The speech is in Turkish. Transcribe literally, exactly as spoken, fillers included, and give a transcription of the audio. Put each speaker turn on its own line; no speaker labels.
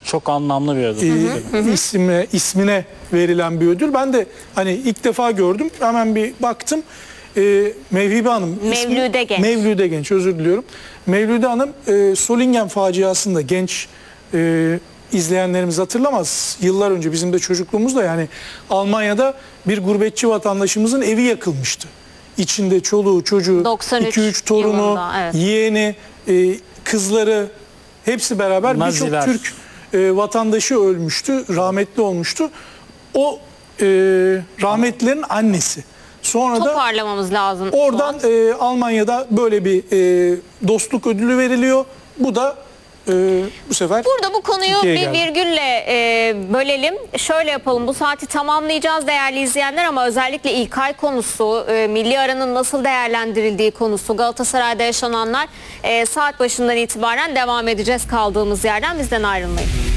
Çok anlamlı bir ödül.
e,
hı hı.
ismi, ismine verilen bir ödül. Ben de hani ilk defa gördüm. Hemen bir baktım. E, Mevhibe Hanım. ismi-
Mevlüde Genç.
Mevlüde Genç, özür diliyorum. Mevlüde Hanım e, Solingen faciasında genç e, izleyenlerimiz hatırlamaz. Yıllar önce bizim de çocukluğumuzda yani Almanya'da bir gurbetçi vatandaşımızın evi yakılmıştı. İçinde çoluğu, çocuğu,
doksan üç
iki üç torunu,
yılında, evet.
yeğeni, e, kızları hepsi beraber birçok
Naziler.
Türk e, vatandaşı ölmüştü, rahmetli olmuştu. O e, rahmetlilerin annesi. Sonra da
Toparlamamız lazım.
oradan
Fuat.
e, Almanya'da böyle bir e, dostluk ödülü veriliyor. Bu da e, bu sefer
Burada bu konuyu
Türkiye'ye
bir
geldi.
virgülle e, bölelim. Şöyle yapalım, bu saati tamamlayacağız değerli izleyenler ama özellikle İlkay konusu, e, milli aranın nasıl değerlendirildiği konusu, Galatasaray'da yaşananlar e, saat başından itibaren devam edeceğiz kaldığımız yerden. Bizden ayrılmayın.